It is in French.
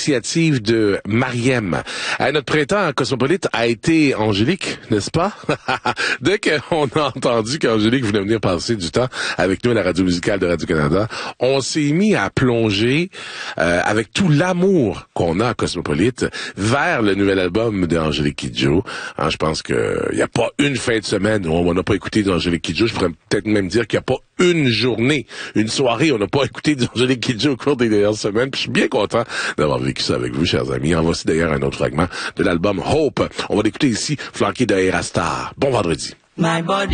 l'initiative de Mariem. Notre printemps cosmopolite a été Angélique, n'est-ce pas? Dès qu'on a entendu qu'Angélique voulait venir passer du temps avec nous à la radio musicale de Radio-Canada, on s'est mis à plonger avec tout l'amour qu'on a à Cosmopolite vers le nouvel album d'Angélique Kidjo. Hein, je pense que il y a pas une fin de semaine où on n'a pas écouté d'Angélique Kidjo. Je pourrais peut-être même dire qu'il n'y a pas une journée, une soirée, on n'a pas écouté d'Angélique Kidjo au cours des dernières semaines. Puis je suis bien content d'avoir vécu ça avec vous, chers amis. En voici d'ailleurs un autre fragment de l'album Hope. On va l'écouter ici, flanqué de Erastar. Bon vendredi. My body.